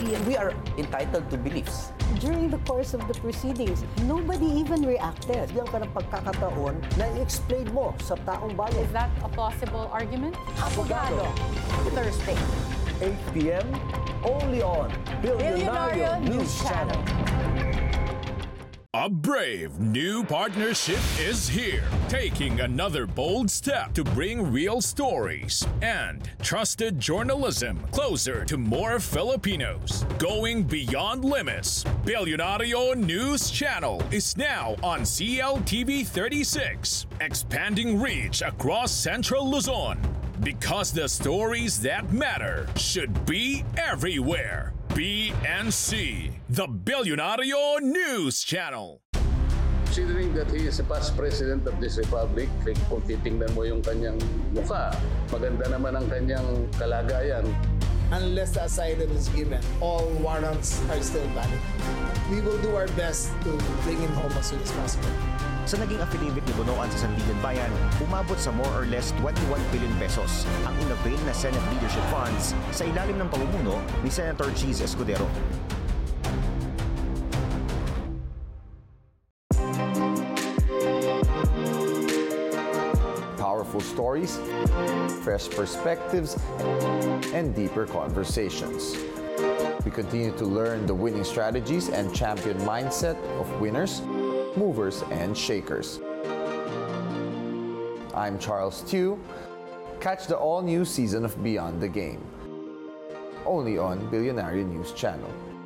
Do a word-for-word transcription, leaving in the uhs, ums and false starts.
we are entitled to beliefs. During the course of the proceedings, nobody even reacted. Bigyan ka ng pagkakataon na i-explain mo sa taong bayan. Is that a plausible argument? Abogado, Thursday. eight p m only on Billionario News Channel. A brave new partnership is here, taking another bold step to bring real stories and trusted journalism closer to more Filipinos. Going beyond limits, Billionario News Channel is now on C L T V thirty-six, expanding reach across Central Luzon. Because the stories that matter should be everywhere. B N C, the Billionario News Channel. Considering that he is a past president of this republic, kung titingnan mo yung kanyang mukha, maganda naman ang kanyang kalagayan. Unless the asylum is given, all warrants are still valid. We will do our best to bring him home as soon as possible. Sa naging affidavit ni Bonoan sa Sandigan Bayan, umabot sa more or less twenty-one billion pesos ang inavail na Senate leadership funds sa ilalim ng pamumuno ni Senator Cheese Escudero. Powerful stories, fresh perspectives, and deeper conversations. We continue to learn the winning strategies and champion mindset of winners, movers, and shakers. I'm Charles Tew. Catch the all-new season of Beyond the Game, only on Billionario News Channel.